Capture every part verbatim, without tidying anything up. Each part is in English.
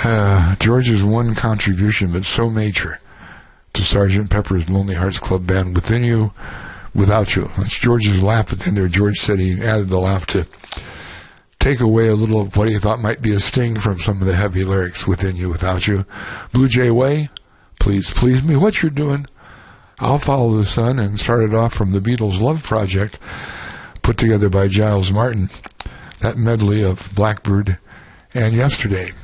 Uh, George's one contribution, but so major, to Sergeant Pepper's Lonely Hearts Club Band, Within You, Without You. That's George's laugh at the end there. George said he added the laugh to take away a little of what he thought might be a sting from some of the heavy lyrics, Within You, Without You. Blue Jay Way, Please Please Me, What You're Doing, I'll Follow the Sun, and started off from the Beatles' Love Project, put together by Giles Martin, that medley of Blackbird and Yesterday.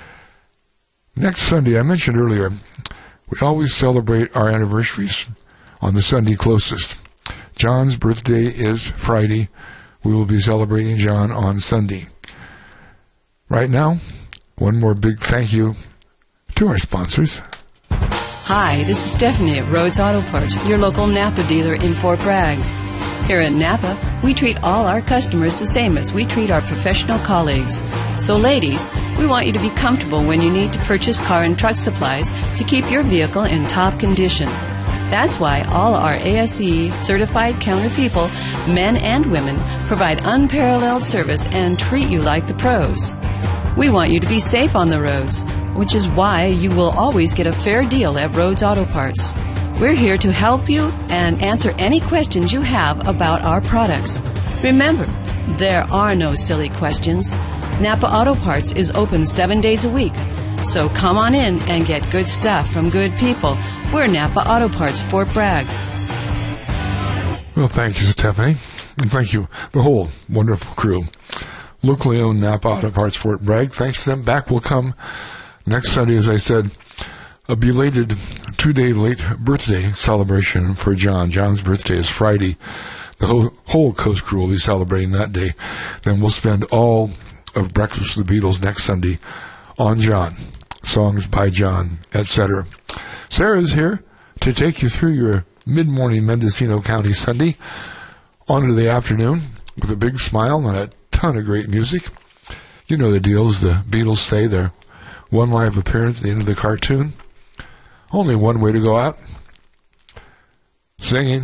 Next Sunday, I mentioned earlier, we always celebrate our anniversaries on the Sunday closest. John's birthday is Friday. We will be celebrating John on Sunday. Right now, one more big thank you to our sponsors. Hi, this is Stephanie at Rhodes Auto Parts, your local Napa dealer in Fort Bragg. Here at Napa, we treat all our customers the same as we treat our professional colleagues. So ladies, we want you to be comfortable when you need to purchase car and truck supplies to keep your vehicle in top condition. That's why all our A S E certified counter people, men and women, provide unparalleled service and treat you like the pros. We want you to be safe on the roads, which is why you will always get a fair deal at Rhodes Auto Parts. We're here to help you and answer any questions you have about our products. Remember, there are no silly questions. Napa Auto Parts is open seven days a week. So come on in and get good stuff from good people. We're Napa Auto Parts, Fort Bragg. Well, thank you, Stephanie. And thank you, the whole wonderful crew. Locally owned Napa Auto Parts, Fort Bragg. Thanks to them. Back will come next Sunday, as I said, a belated two-day late birthday celebration for John. John's birthday is Friday. The whole, whole Coast crew will be celebrating that day. Then we'll spend all of Breakfast with the Beatles next Sunday on John, songs by John, et cetera. Sarah's here to take you through your mid-morning Mendocino County Sunday on into the afternoon with a big smile and a ton of great music. You know the deals. The Beatles say their one live appearance at the end of the cartoon. Only one way to go out. Singing.